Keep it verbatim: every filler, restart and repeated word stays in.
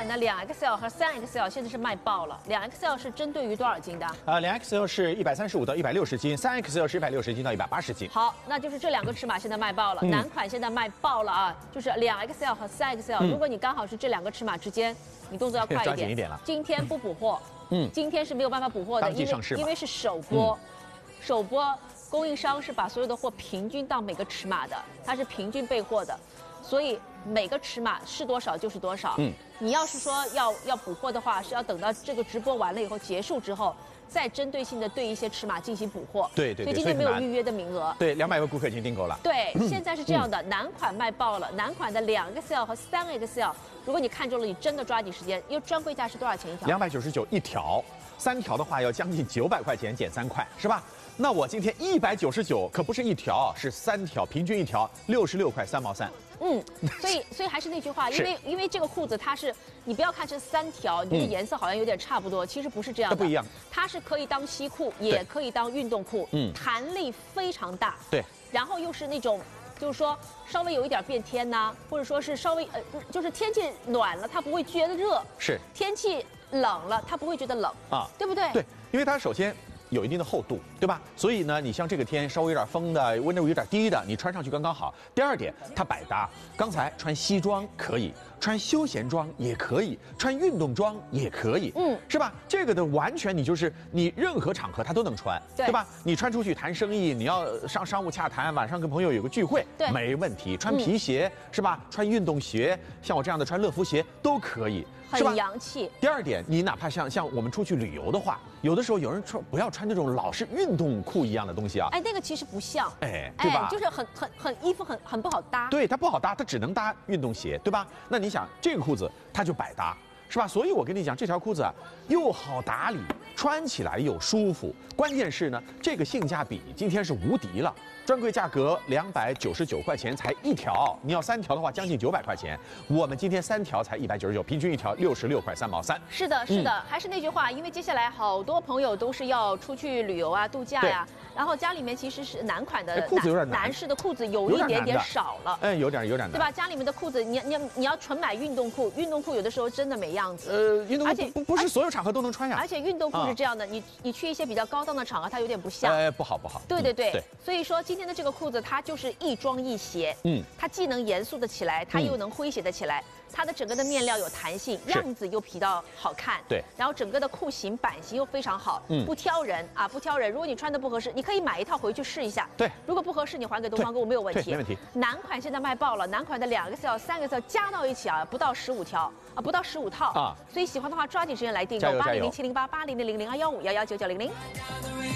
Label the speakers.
Speaker 1: 的两 X L 和三 X L 现在是卖爆了。两 X L 是针对于多少斤的？
Speaker 2: 呃，两 X L 是一百三十五到一百六十斤，三 X L 是一百六十斤到一百八十斤。
Speaker 1: 好，那就是这两个尺码现在卖爆了，
Speaker 2: 嗯、
Speaker 1: 男款现在卖爆了啊，就是两 X L 和三 X L、嗯。如果你刚好是这两个尺码之间，你动作要快一点。
Speaker 2: 抓紧一点了。
Speaker 1: 今天不补货，嗯，今天是没有办法补货的，因为因为是首播，嗯、首播供应商是把所有的货平均到每个尺码的，它是平均备货的。所以每个尺码是多少就是多少。嗯，你要是说要要补货的话，是要等到这个直播完了以后结束之后，再针对性的对一些尺码进行补货。
Speaker 2: 对对对。
Speaker 1: 所以今天没有预约的名额。
Speaker 2: 对，两百位顾客已经订购了。
Speaker 1: 对，现在是这样的，嗯、男款卖爆了，男款的两 X L 和三 X L， 如果你看中了，你真的抓紧时间，因为专柜价是多少钱一条？
Speaker 2: 两百九十九一条，三条的话要将近九百块钱，减三块，是吧？那我今天一百九十九可不是一条，是三条，平均一条六十六块三毛三。
Speaker 1: 嗯，所以所以还是那句话，因为因为这个裤子它是，你不要看这三条，你觉得颜色好像有点差不多，嗯、其实不是这样的，
Speaker 2: 它不一样，
Speaker 1: 它是可以当西裤，也可以当运动裤，嗯，弹力非常大，
Speaker 2: 对，
Speaker 1: 然后又是那种。就是说，稍微有一点变天呐、啊，或者说是稍微呃，就是天气暖了，它不会觉得热；
Speaker 2: 是
Speaker 1: 天气冷了，它不会觉得冷啊，对不对？
Speaker 2: 对，因为它首先有一定的厚度，对吧？所以呢，你像这个天稍微有点风的，温度有点低的，你穿上去刚刚好。第二点，它百搭。刚才穿西装可以，穿休闲装也可以，穿运动装也可以，嗯，是吧？这个的完全你就是你任何场合它都能穿， 对, 对吧？你穿出去谈生意，你要上商务洽谈，晚上跟朋友有个聚会，对，没问题。穿皮鞋、嗯、是吧？穿运动鞋，像我这样的穿乐福鞋都可以。
Speaker 1: 很洋气。
Speaker 2: 第二点，你哪怕像像我们出去旅游的话，有的时候有人说不要穿这种老是运动裤一样的东西啊。
Speaker 1: 哎，那个其实不像，
Speaker 2: 哎，对吧？
Speaker 1: 哎、就是很很很衣服很很不好搭。
Speaker 2: 对，它不好搭，它只能搭运动鞋，对吧？那你想这个裤子它就百搭，是吧？所以我跟你讲，这条裤子啊又好打理，穿起来又舒服，关键是呢，这个性价比今天是无敌了。专柜价格两百九十九块钱才一条，你要三条的话将近九百块钱。我们今天三条才一百九十九，平均一条六十六块三毛三。
Speaker 1: 是的，是的，嗯、还是那句话，因为接下来好多朋友都是要出去旅游啊、度假呀、啊，然后家里面其实是男款的
Speaker 2: 裤子有点难，
Speaker 1: 男士的裤子有一点点少了，
Speaker 2: 哎，有点有点难，
Speaker 1: 对吧？家里面的裤子，你你你要纯买运动裤，运动裤有的时候真的没样子。
Speaker 2: 呃，运动裤不不是所有场合都能穿呀。
Speaker 1: 而且运动裤是这样的，啊、你你去一些比较高档的场合，它有点不像。
Speaker 2: 哎，不好不好。
Speaker 1: 对对对。
Speaker 2: 嗯、对。
Speaker 1: 所以说今天的这个裤子它。它就是一装一鞋，嗯，它既能严肃的起来，它又能诙谐的起来，它的整个的面料有弹性，样子又比较好看，
Speaker 2: 对，
Speaker 1: 然后整个的裤型版型又非常好，嗯，不挑人啊，不挑人。如果你穿的不合适，你可以买一套回去试一下，
Speaker 2: 对，
Speaker 1: 如果不合适，你还给东方购物没有问题，
Speaker 2: 没问题。
Speaker 1: 男款现在卖爆了，男款的两个 X L、三个 X L 加到一起啊，不到十五条啊，不到十五套啊，所以喜欢的话抓紧时间来订购八零零七零八八零零零零二幺五幺幺九九零零。